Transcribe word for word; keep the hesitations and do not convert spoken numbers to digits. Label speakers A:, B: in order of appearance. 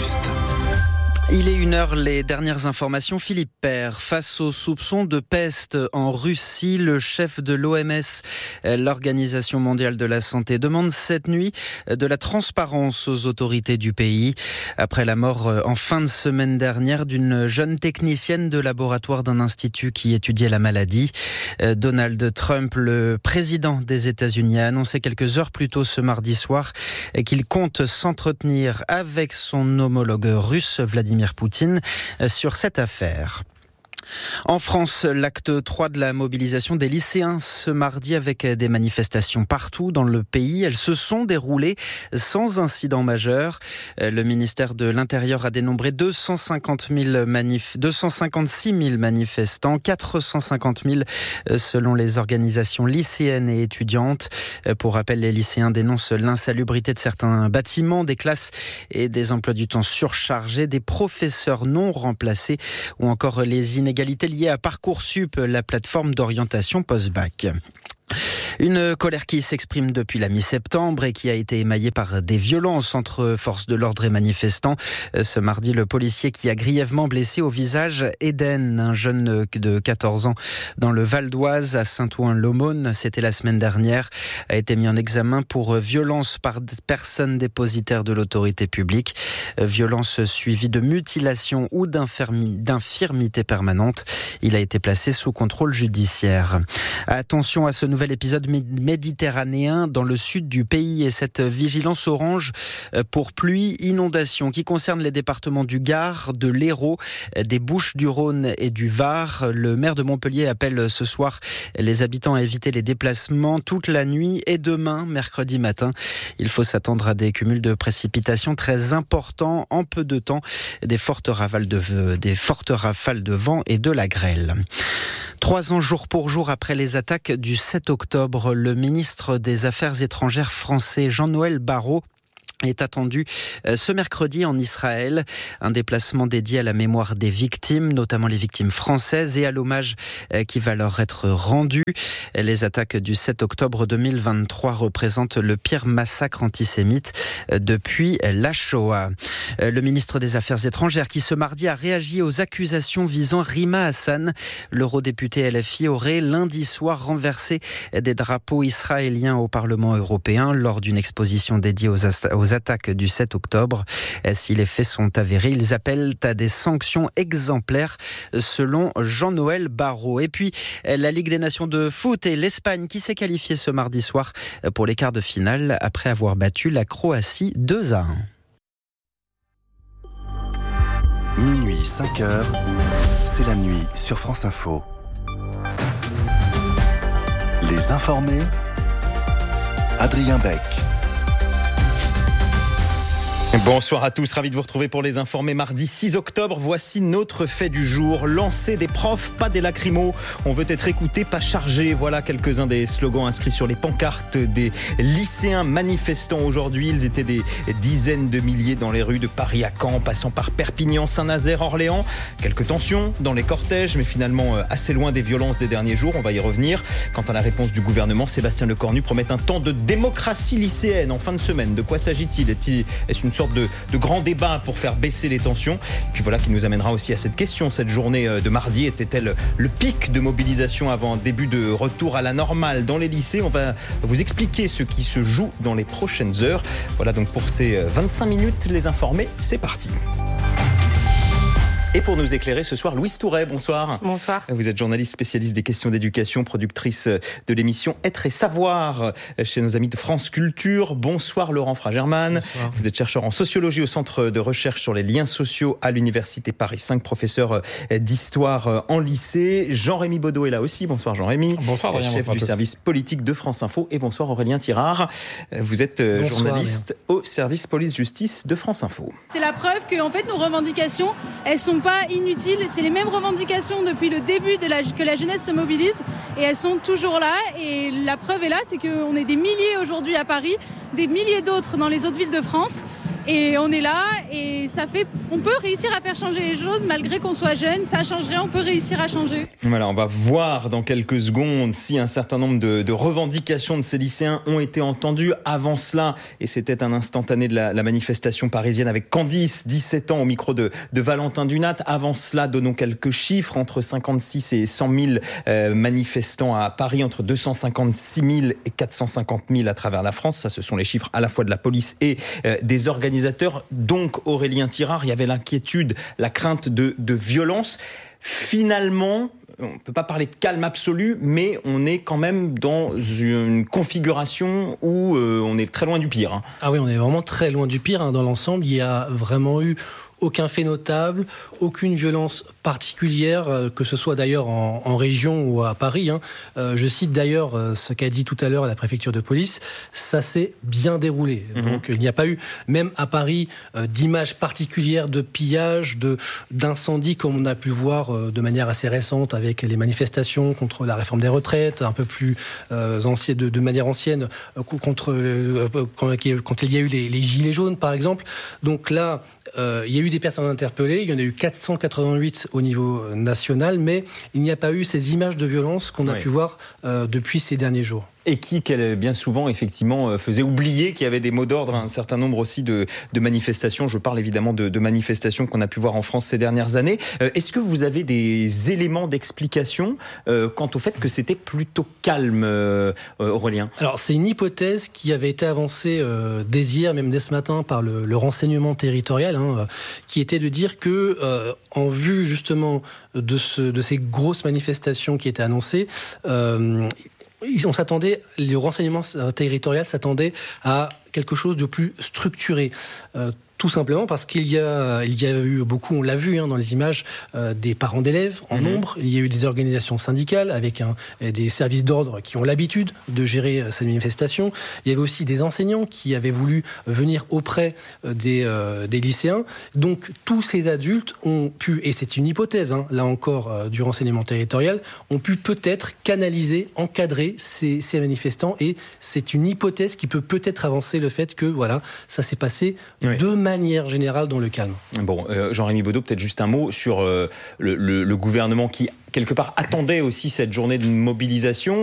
A: juste.
B: Il est une heure, les dernières informations. Philippe Père, face aux soupçons de peste en Russie, le chef de l'O M S, l'Organisation mondiale de la santé, demande cette nuit de la transparence aux autorités du pays. Après la mort en fin de semaine dernière d'une jeune technicienne de laboratoire d'un institut qui étudiait la maladie, Donald Trump, le président des États-Unis, a annoncé quelques heures plus tôt ce mardi soir qu'il compte s'entretenir avec son homologue russe, Vladimir Poutine, sur cette affaire. En France, l'acte trois de la mobilisation des lycéens ce mardi avec des manifestations partout dans le pays. Elles se sont déroulées sans incident majeur. Le ministère de l'Intérieur a dénombré deux cent cinquante mille manif... deux cent cinquante-six mille manifestants, quatre cent cinquante mille selon les organisations lycéennes et étudiantes. Pour rappel, les lycéens dénoncent l'insalubrité de certains bâtiments, des classes et des emplois du temps surchargés, des professeurs non remplacés ou encore les inégalités liées à Parcoursup, la plateforme d'orientation post-bac. Une colère qui s'exprime depuis la mi-septembre et qui a été émaillée par des violences entre forces de l'ordre et manifestants. Ce mardi, le policier qui a grièvement blessé au visage Eden, un jeune de quatorze ans dans le Val d'Oise à Saint-Ouen-l'Aumône, c'était la semaine dernière, a été mis en examen pour violence par personne dépositaire de l'autorité publique. Violence suivie de mutilation ou d'infirmi- d'infirmité permanente. Il a été placé sous contrôle judiciaire. Attention à ce nouvel épisode méditerranéen dans le sud du pays et cette vigilance orange pour pluie, inondation qui concerne les départements du Gard, de l'Hérault, des Bouches-du-Rhône et du Var. Le maire de Montpellier appelle ce soir les habitants à éviter les déplacements toute la nuit et demain, mercredi matin. Il faut s'attendre à des cumuls de précipitations très importants en peu de temps, des fortes rafales de, des fortes rafales de vent et de la grêle. Trois ans jour pour jour après les attaques du sept octobre, le ministre des Affaires étrangères français Jean-Noël Barrot est attendu ce mercredi en Israël. Un déplacement dédié à la mémoire des victimes, notamment les victimes françaises, et à l'hommage qui va leur être rendu. Les attaques du sept octobre deux mille vingt-trois représentent le pire massacre antisémite depuis la Shoah. Le ministre des Affaires étrangères qui ce mardi a réagi aux accusations visant Rima Hassan. L'eurodéputé L F I aurait lundi soir renversé des drapeaux israéliens au Parlement européen lors d'une exposition dédiée aux, aux attaques du sept octobre. Si les faits sont avérés, ils appellent à des sanctions exemplaires selon Jean-Noël Barrot. Et puis, la Ligue des Nations de foot et l'Espagne qui s'est qualifiée ce mardi soir pour les quarts de finale après avoir battu la Croatie deux à un.
A: Minuit, cinq heures, c'est la nuit sur France Info. Les informés, Adrien Beck.
C: Bonsoir à tous, ravi de vous retrouver pour les informés. Mardi six octobre, voici notre fait du jour. Lancer des profs, pas des lacrymos. On veut être écouté, pas chargé. Voilà quelques-uns des slogans inscrits sur les pancartes des lycéens manifestants aujourd'hui. Ils étaient des dizaines de milliers dans les rues de Paris à Caen, passant par Perpignan, Saint-Nazaire, Orléans. Quelques tensions dans les cortèges, mais finalement assez loin des violences des derniers jours. On va y revenir. Quant à la réponse du gouvernement, Sébastien Lecornu promet un temps de démocratie lycéenne en fin de semaine. De quoi s'agit-il ? Est-ce une sorte De, de grands débats pour faire baisser les tensions. Puis voilà qui nous amènera aussi à cette question. Cette journée de mardi était-elle le pic de mobilisation avant un début de retour à la normale dans les lycées ? On va vous expliquer ce qui se joue dans les prochaines heures. Voilà donc pour ces vingt-cinq minutes, les informés, c'est parti. Et pour nous éclairer ce soir, Louise Touret, bonsoir.
D: Bonsoir.
C: Vous êtes journaliste spécialiste des questions d'éducation, productrice de l'émission Être et Savoir chez nos amis de France Culture. Bonsoir Laurent Fragerman. Bonsoir. Vous êtes chercheur en sociologie au Centre de recherche sur les liens sociaux à l'Université Paris cinq, professeur d'histoire en lycée. Jean-Rémy Baudot est là aussi. Bonsoir Jean-Rémy.
E: Bonsoir Adrien.
C: Chef
E: bonsoir
C: du service politique de France Info. Et bonsoir Aurélien Tirard. Vous êtes bonsoir, journaliste Adrien. Au service police-justice de France Info.
F: C'est la preuve que en fait, nos revendications, elles sont pas inutiles, c'est les mêmes revendications depuis le début de la, que la jeunesse se mobilise et elles sont toujours là et la preuve est là, c'est qu'on est des milliers aujourd'hui à Paris, des milliers d'autres dans les autres villes de France Et on est là et ça fait, on peut réussir à faire changer les choses malgré qu'on soit jeune. Ça changerait, on peut réussir à changer.
C: Voilà, on va voir dans quelques secondes si un certain nombre de, de revendications de ces lycéens ont été entendues. Avant cela, et c'était un instantané de la, la manifestation parisienne avec Candice, dix-sept ans, au micro de, de Valentin Dunat. Avant cela, donnons quelques chiffres. Entre cinquante-six et cent mille euh, manifestants à Paris, entre deux cent cinquante-six mille et quatre cent cinquante mille à travers la France. Ça, ce sont les chiffres à la fois de la police et euh, des organisateurs. Donc, Aurélien Tirard, il y avait l'inquiétude, la crainte de, de violence. Finalement, on ne peut pas parler de calme absolu, mais on est quand même dans une configuration où euh, on est très loin du pire. Hein.
D: Ah oui, on est vraiment très loin du pire. Hein. Dans l'ensemble, il y a vraiment eu aucun fait notable, aucune violence particulière, que ce soit d'ailleurs en, en région ou à Paris. Hein. Euh, je cite d'ailleurs euh, ce qu'a dit tout à l'heure la préfecture de police, ça s'est bien déroulé. Mmh. Donc il n'y a pas eu, même à Paris, euh, d'images particulières de pillage, de, d'incendie comme on a pu voir euh, de manière assez récente avec les manifestations contre la réforme des retraites, un peu plus euh, ancienne, de, de manière ancienne, euh, contre, euh, quand, quand il y a eu les, les gilets jaunes par exemple. Donc là, euh, il y a eu des personnes interpellées, il y en a eu quatre cent quatre-vingt-huit au niveau national, mais il n'y a pas eu ces images de violence qu'on a oui. pu voir euh, depuis ces derniers jours.
C: Et qui, bien souvent, effectivement, faisait oublier qu'il y avait des mots d'ordre, un certain nombre aussi de, de manifestations. Je parle évidemment de, de manifestations qu'on a pu voir en France ces dernières années. Euh, est-ce que vous avez des éléments d'explication euh, quant au fait que c'était plutôt calme, euh, Aurélien ?
D: Alors, c'est une hypothèse qui avait été avancée euh, dès hier, même dès ce matin, par le, le renseignement territorial, hein, qui était de dire que, euh, en vue justement de, ce, de ces grosses manifestations qui étaient annoncées, euh, on s'attendait, le renseignement territorial s'attendait à quelque chose de plus structuré. Euh, Tout simplement parce qu'il y a, il y a eu beaucoup, on l'a vu hein, dans les images, euh, des parents d'élèves en mmh. nombre. Il y a eu des organisations syndicales avec un, des services d'ordre qui ont l'habitude de gérer euh, cette manifestation. Il y avait aussi des enseignants qui avaient voulu venir auprès euh, des, euh, des lycéens. Donc tous ces adultes ont pu, et c'est une hypothèse, hein, là encore euh, du renseignement territorial, ont pu peut-être canaliser, encadrer ces, ces manifestants. Et c'est une hypothèse qui peut peut-être avancer le fait que voilà, ça s'est passé oui. de manière générale dans le calme.
C: Bon, euh, Jean-Rémy Baudot, peut-être juste un mot sur euh, le, le, le gouvernement qui, quelque part, attendait aussi cette journée de mobilisation.